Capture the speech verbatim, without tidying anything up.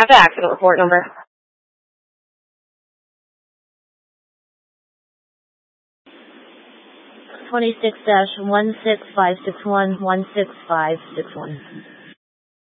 Have the accident report number. twenty-six dash one six five six one one six five six one.